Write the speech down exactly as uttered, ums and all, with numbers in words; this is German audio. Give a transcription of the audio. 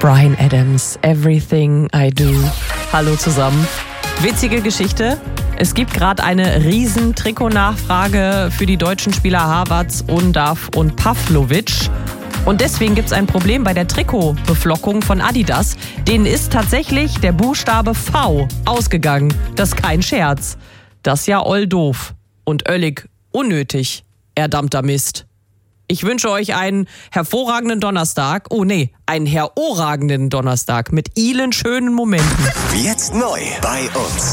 Bryan Adams, Everything I Do. Hallo zusammen. Witzige Geschichte. Es gibt gerade eine riesen Trikotnachfrage für die deutschen Spieler Havertz, Undav und Pavlovic. Und deswegen gibt es ein Problem bei der Trikotbeflockung von Adidas. Denen ist tatsächlich der Buchstabe V ausgegangen. Das ist kein Scherz. Das ist ja oll doof und öllig unnötig, erdammter Mist. Ich wünsche euch einen hervorragenden Donnerstag. Oh nee, einen herorragenden Donnerstag mit vielen schönen Momenten. Jetzt neu bei uns.